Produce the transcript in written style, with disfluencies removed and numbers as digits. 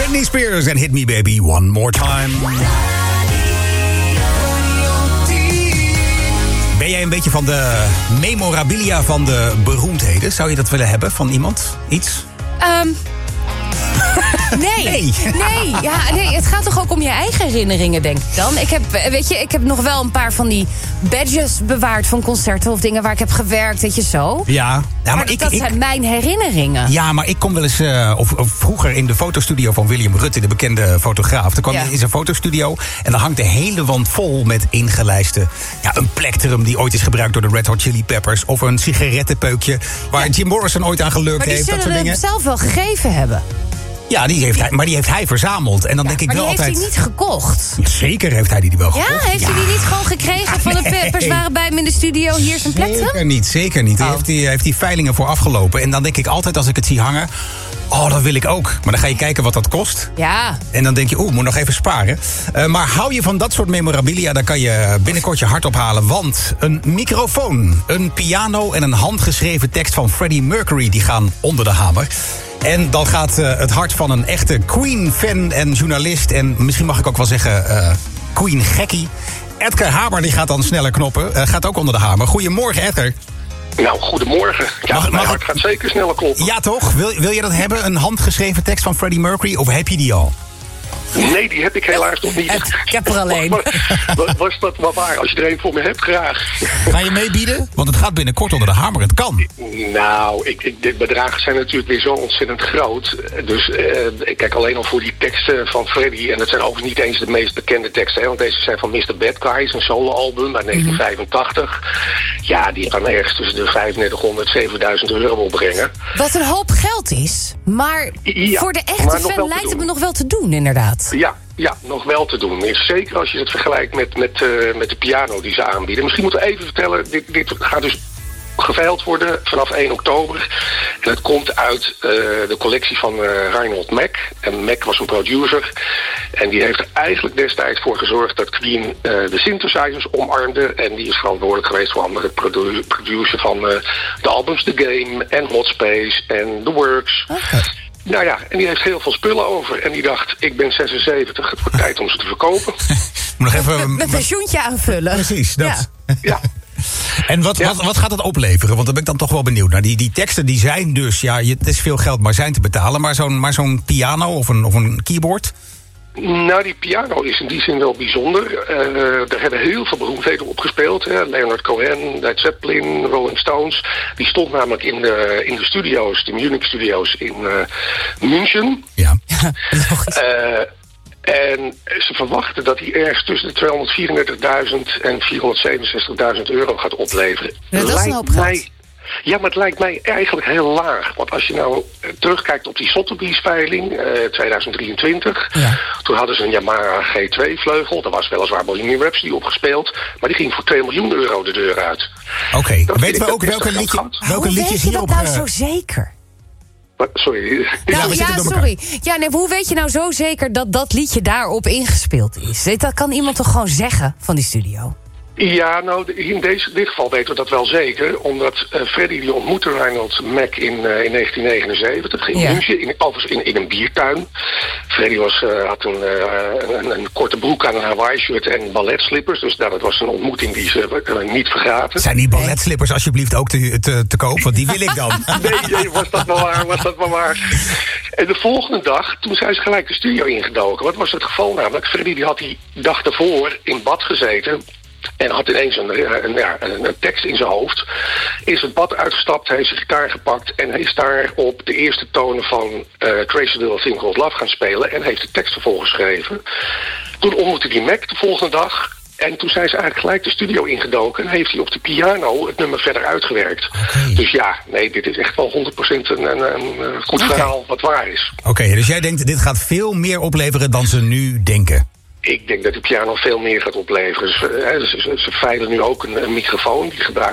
Britney Spears en Hit Me Baby One More Time. Ben jij een beetje van de memorabilia van de beroemdheden? Zou je dat willen hebben van iemand? Iets? Nee, het gaat toch ook om je eigen herinneringen, denk ik dan. Ik heb nog wel een paar van die badges bewaard van concerten of dingen waar ik heb gewerkt, weet je zo. Ja, maar dat zijn mijn herinneringen. Ja, maar ik kom wel eens, of vroeger in de fotostudio van William Rutte, de bekende fotograaf. Dan kwam je in zijn fotostudio en dan hangt de hele wand vol met ingelijste, een plectrum die ooit is gebruikt door de Red Hot Chili Peppers. Of een sigarettenpeukje waar Jim Morrison ooit aan gelurkt heeft. Maar die zullen hem zelf wel gegeven hebben. Ja, die heeft hij verzameld. En dan denk ik wel altijd. Maar die heeft hij niet gekocht. Zeker heeft hij die wel gekocht. Ja, heeft hij die niet gewoon gekregen van de Peppers waren bij hem in de studio? Hier is een plectrum? Zeker niet. Daar heeft hij veilingen voor afgelopen. En dan denk ik altijd als ik het zie hangen, dat wil ik ook. Maar dan ga je kijken wat dat kost. Ja. En dan denk je, moet nog even sparen. Maar hou je van dat soort memorabilia, dan kan je binnenkort je hart ophalen. Want een microfoon, een piano en een handgeschreven tekst van Freddie Mercury, die gaan onder de hamer. En dan gaat het hart van een echte Queen-fan en journalist, en misschien mag ik ook wel zeggen Queen-gekkie, Edgar Hamer, die gaat dan sneller knoppen. Gaat ook onder de hamer. Goedemorgen, Edgar. Nou, goedemorgen. Ja, mijn hart gaat zeker sneller kloppen. Ja, toch? Wil je dat hebben? Een handgeschreven tekst van Freddie Mercury? Of heb je die al? Nee, die heb ik helaas nog niet. Ik heb er alleen. Was dat wel waar? Als je er een voor me hebt, graag. Ga je meebieden? Want het gaat binnenkort onder de hamer. Het kan. Nou, de bedragen zijn natuurlijk weer zo ontzettend groot. Dus ik kijk alleen al voor die teksten van Freddie. En dat zijn overigens niet eens de meest bekende teksten. Hè, want deze zijn van Mr. Bad Guys, een soloalbum uit 1985. Ja, die gaan ergens tussen de 3500 en 7000 euro opbrengen. Wat een hoop geld is. Maar voor de echte fan lijkt het me nog wel te doen, inderdaad. Ja, nog wel te doen. Zeker als je het vergelijkt met de piano die ze aanbieden. Misschien moeten we even vertellen, dit gaat dus geveild worden vanaf 1 oktober. En het komt uit de collectie van Reinhold Mack. En Mack was een producer. En die heeft er eigenlijk destijds voor gezorgd dat Queen de synthesizers omarmde. En die is verantwoordelijk geweest voor andere producer van de albums The Game en Hot Space en The Works. Okay. Nou ja, en die heeft heel veel spullen over. En die dacht, ik ben 76, het wordt tijd om ze te verkopen. Moet nog even met pensioentje aanvullen. Precies, dat. Ja. En wat gaat het opleveren? Want daar ben ik dan toch wel benieuwd naar. Die teksten die zijn dus, het is veel geld, maar zijn te betalen. Maar zo'n piano of een keyboard? Nou, die piano is in die zin wel bijzonder. Er hebben heel veel beroemdheden op gespeeld. Leonard Cohen, Led Zeppelin, Rolling Stones. Die stond namelijk in de studio's, de Munich studio's in München. Ja, en ze verwachten dat hij ergens tussen de 234.000 en 467.000 euro gaat opleveren. Ja, dat is een hoop geld. Ja, maar het lijkt mij eigenlijk heel laag. Want als je nou terugkijkt op die Sotheby's-veiling 2023... Ja. Toen hadden ze een Yamaha G2-vleugel. Daar was weliswaar Bohemian Rhapsody opgespeeld. Maar die ging voor 2 miljoen euro de deur uit. Oké, weten we ook welke liedjes hierop... Hoe weet je dat nou zo zeker? Sorry. Sorry. Ja, nee, hoe weet je nou zo zeker dat dat liedje daarop ingespeeld is? Dat kan iemand toch gewoon zeggen van die studio? Ja, nou, in dit geval weten we dat wel zeker. Omdat Freddie die ontmoette Reinhold Mack in 1979 in München, overigens in een biertuin. Freddie had een korte broek aan, een Hawaii-shirt en balletslippers. Dus dat was een ontmoeting die ze niet vergaten. Zijn die balletslippers alsjeblieft ook te koop? Want die wil ik dan. Nee, was dat wel waar. En de volgende dag, toen zijn ze gelijk de studio ingedoken. Wat was het geval namelijk? Freddie die had die dag daarvoor in bad gezeten en had ineens een tekst in zijn hoofd. Is het bad uitgestapt, heeft zijn gitaar gepakt en is daar op de eerste tonen van Trace the Little Thing Called Love gaan spelen en heeft de tekst ervoor geschreven. Toen ontmoette hij Mac de volgende dag. En toen zijn ze eigenlijk gelijk de studio ingedoken en heeft hij op de piano het nummer verder uitgewerkt. Okay. Dus dit is echt wel 100% een goed verhaal wat waar is. Oké, dus jij denkt dit gaat veel meer opleveren dan ze nu denken? Ik denk dat die piano veel meer gaat opleveren. Ze veilen nu ook een microfoon. Die